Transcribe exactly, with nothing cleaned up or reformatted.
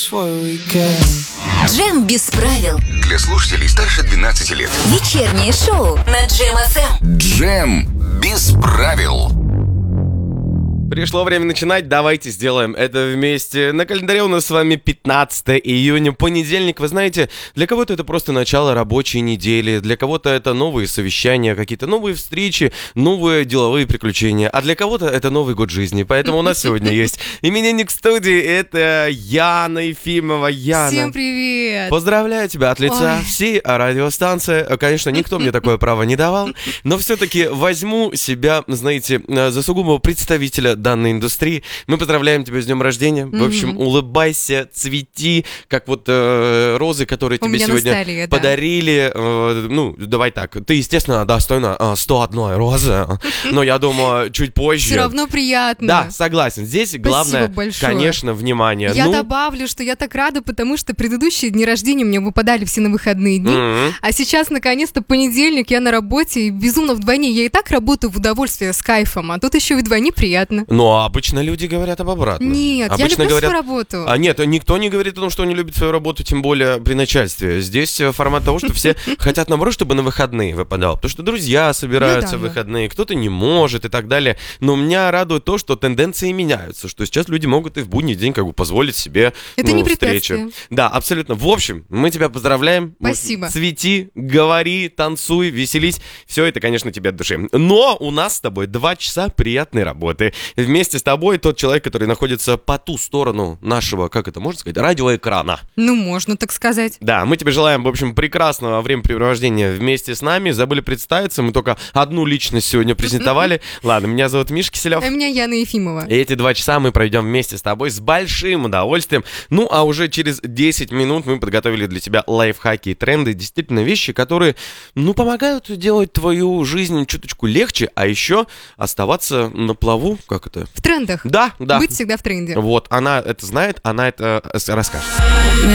Джем без правил. Для слушателей старше двенадцати лет. Вечернее шоу на Джем эф эм. Джем без правил. Пришло время начинать, давайте сделаем это вместе. На календаре у нас с вами пятнадцатое июня, понедельник. Вы знаете, для кого-то это просто начало рабочей недели, для кого-то это новые совещания, какие-то новые встречи, новые деловые приключения, а для кого-то это Новый год жизни. Поэтому у нас сегодня есть именинник в студии, это Яна Ефимова. Яна. Всем привет! Поздравляю тебя от лица Ой. всей радиостанции. Конечно, никто мне такое право не давал, но все-таки возьму себя, знаете, за сугубого представителя данной индустрии. Мы поздравляем тебя с днем рождения. В общем, улыбайся, цвети, как вот э, розы, которые У тебе меня сегодня ностальгия, да. подарили. Э, ну, давай так. Ты, естественно, достойна э, сто одной розы, но я думаю, чуть позже. Все равно приятно. Да, согласен. Здесь главное, большое. конечно, внимание. Я Ну, добавлю, что я так рада, потому что предыдущие дни рождения у меня выпадали все на выходные дни. Мгм. А сейчас, наконец-то, понедельник, я на работе, и безумно вдвойне. Я и так работаю в удовольствие с кайфом, а тут еще и вдвойне приятно. Ну, а обычно люди говорят об обратном. Нет, я Обычно люблю говорят... свою работу. А нет, никто не говорит о том, что они любят свою работу, тем более при начальстве. Здесь э, формат того, что все хотят, наоборот, чтобы на выходные выпадал. Потому что друзья собираются в Ну да, да. выходные, кто-то не может и так далее. Но меня радует то, что тенденции меняются, что сейчас люди могут и в будний день как бы позволить себе Это ну, не встречу. препятствие. Да, абсолютно. В общем, мы тебя поздравляем. Спасибо. Цвети, говори, танцуй, веселись. Все это, конечно, тебе от души. Но у нас с тобой два часа приятной работы. Вместе с тобой тот человек, который находится по ту сторону нашего, как это можно сказать, радиоэкрана. Ну, можно так сказать. Да, мы тебе желаем, в общем, прекрасного времяпрепровождения вместе с нами. Забыли представиться, мы только одну личность сегодня презентовали. Ладно, меня зовут Миша Киселев. А меня Яна Ефимова. И эти два часа мы проведем вместе с тобой с большим удовольствием. Ну, а уже через десять минут мы подготовили для тебя лайфхаки и тренды. Действительно вещи, которые, ну, помогают делать твою жизнь чуточку легче, а еще оставаться на плаву, как это? В трендах. Да, да. Быть всегда в тренде. Вот, она это знает, она это э, расскажет.